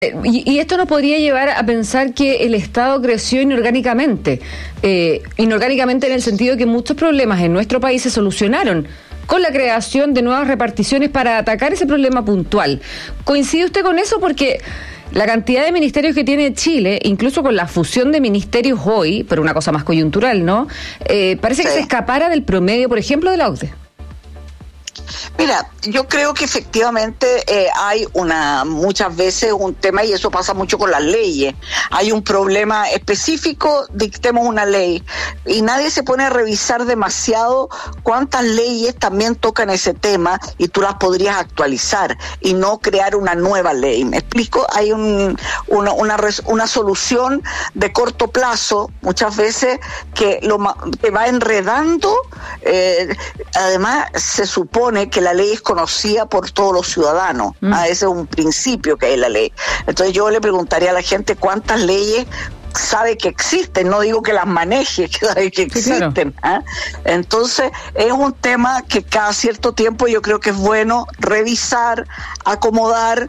Y esto nos podría llevar a pensar que el Estado creció inorgánicamente. Inorgánicamente en el sentido de que muchos problemas en nuestro país se solucionaron con la creación de nuevas reparticiones para atacar ese problema puntual. ¿Coincide usted con eso? Porque la cantidad de ministerios que tiene Chile, incluso con la fusión de ministerios hoy, pero una cosa más coyuntural, ¿no? Parece que se escapara del promedio, por ejemplo, de la OCDE. Mira, yo creo que efectivamente hay muchas veces un tema, y eso pasa mucho con las leyes. Hay un problema específico, dictemos una ley, y nadie se pone a revisar demasiado cuántas leyes también tocan ese tema, y tú las podrías actualizar y no crear una nueva ley. ¿Me explico? Hay una solución de corto plazo, muchas veces, que va enredando. Además, se supone que la ley es conocida por todos los ciudadanos. Ese es un principio que hay en la ley. Entonces yo le preguntaría a la gente cuántas leyes sabe que existen, no digo que las maneje, que sabe que existen. Sí, claro. Entonces es un tema que cada cierto tiempo yo creo que es bueno revisar, acomodar,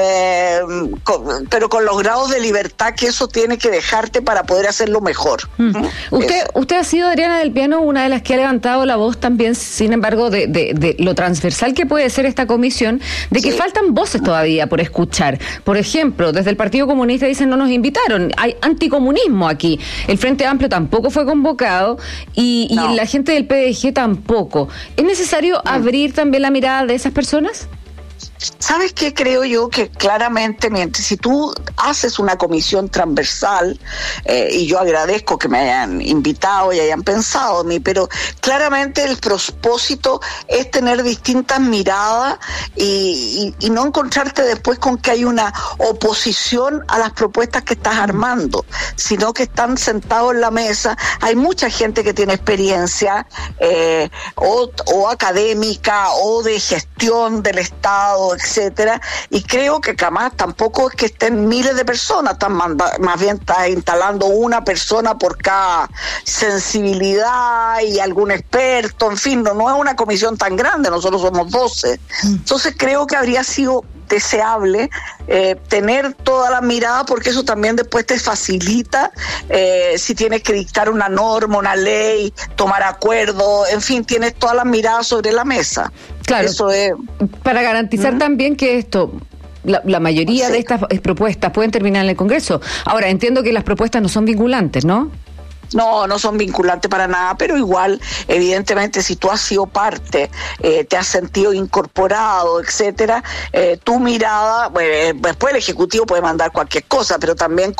pero con los grados de libertad que eso tiene que dejarte para poder hacerlo mejor. Usted ha sido, Adriana del Piano, una de las que ha levantado la voz también, sin embargo, de lo transversal que puede ser esta comisión, de que faltan voces todavía por escuchar. Por ejemplo, desde el Partido Comunista dicen no nos invitaron, hay anticomunismo aquí. El Frente Amplio tampoco fue convocado y la gente del PDG tampoco. ¿Es necesario abrir también la mirada de esas personas? ¿Sabes qué creo yo? Que claramente, si tú haces una comisión transversal, y yo agradezco que me hayan invitado y hayan pensado en mí, pero claramente el propósito es tener distintas miradas y no encontrarte después con que hay una oposición a las propuestas que estás armando, sino que están sentados en la mesa. Hay mucha gente que tiene experiencia o académica o de gestión del Estado, etcétera, y creo que jamás tampoco es que estén miles de personas, más bien está instalando una persona por cada sensibilidad y algún experto, en fin, no es una comisión tan grande, nosotros somos 12. Entonces creo que habría sido deseable tener toda la mirada, porque eso también después te facilita si tienes que dictar una norma, una ley, tomar acuerdos, en fin, tienes todas las miradas sobre la mesa. Claro, eso es para garantizar también que esto, la mayoría de estas propuestas pueden terminar en el Congreso. Ahora, entiendo que las propuestas no son vinculantes, ¿no? No son vinculantes para nada, pero igual, evidentemente, si tú has sido parte, te has sentido incorporado, etcétera, tu mirada, después el Ejecutivo puede mandar cualquier cosa, pero también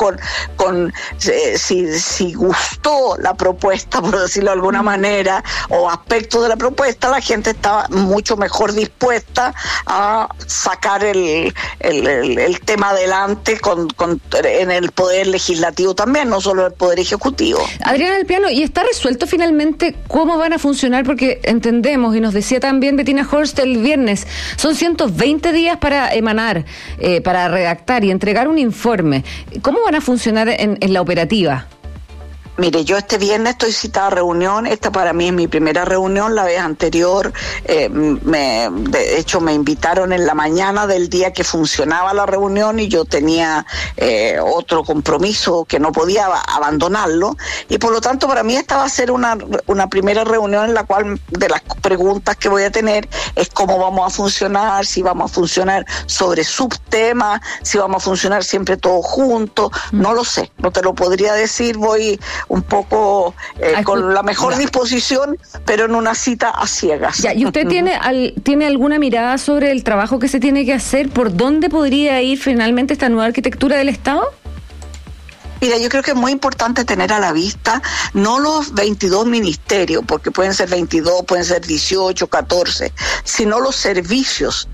si gustó la propuesta, por decirlo de alguna manera, o aspectos de la propuesta, la gente está mucho mejor dispuesta a sacar el tema adelante en el Poder Legislativo también, no solo el Poder Ejecutivo. Adriana del Piano, ¿y está resuelto finalmente cómo van a funcionar? Porque entendemos, y nos decía también Bettina Horst el viernes, son 120 días para emanar, para redactar y entregar un informe. ¿Cómo van a funcionar en la operativa? Mire, yo este viernes estoy citada a reunión, esta para mí es mi primera reunión, la vez anterior, de hecho me invitaron en la mañana del día que funcionaba la reunión y yo tenía otro compromiso que no podía abandonarlo, y por lo tanto para mí esta va a ser una primera reunión en la cual de las preguntas que voy a tener es cómo vamos a funcionar, si vamos a funcionar sobre subtemas, si vamos a funcionar siempre todos juntos, no lo sé, no te lo podría decir, voy un poco con la mejor disposición, pero en una cita a ciegas. Ya, ¿y usted tiene alguna mirada sobre el trabajo que se tiene que hacer? ¿Por dónde podría ir finalmente esta nueva arquitectura del Estado? Mira, yo creo que es muy importante tener a la vista no los 22 ministerios, porque pueden ser 22, pueden ser 18, 14, sino los servicios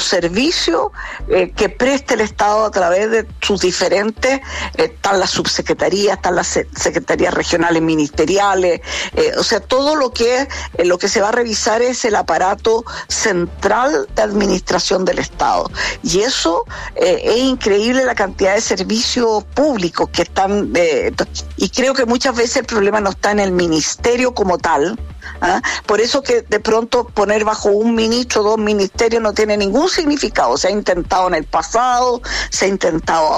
que preste el Estado a través de sus diferentes, están las subsecretarías, están las secretarías regionales ministeriales, o sea, todo lo que se va a revisar es el aparato central de administración del Estado. Y eso es increíble la cantidad de servicios públicos que y creo que muchas veces el problema no está en el ministerio como tal, Por eso que de pronto poner bajo un ministro, 2 ministerios no tiene ningún significado. Se ha intentado en el pasado, se ha intentado